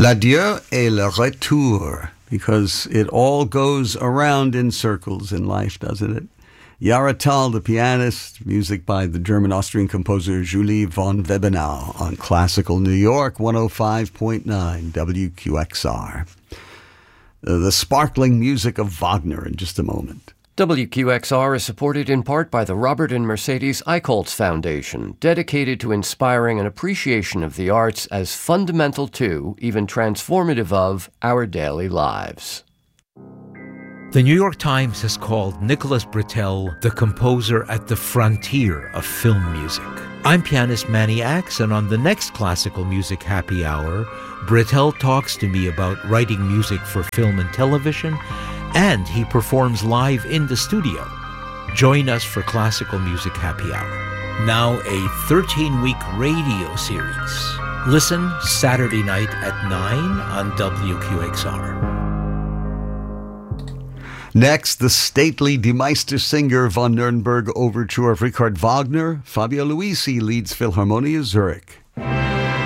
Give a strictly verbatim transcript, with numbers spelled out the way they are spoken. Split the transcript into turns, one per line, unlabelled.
L'adieu et le retour, because it all goes around in circles in life, doesn't it? Jahre Tal, the pianist, music by the German-Austrian composer Julie von Webenau on Classical New York one oh five point nine W Q X R. Uh, the sparkling music of Wagner in just a moment.
W Q X R is supported in part by the Robert and Mercedes Eichholz Foundation, dedicated to inspiring an appreciation of the arts as fundamental to, even transformative of, our daily lives.
The New York Times has called Nicholas Britell the composer at the frontier of film music. I'm pianist Manny Axe, and on the next Classical Music Happy Hour, Britell talks to me about writing music for film and television, and he performs live in the studio. Join us for Classical Music Happy Hour. Now a thirteen-week radio series. Listen Saturday night at nine on W Q X R.
Next, the stately Die Meistersinger von Nürnberg overture of Richard Wagner. Fabio Luisi leads Philharmonia Zurich.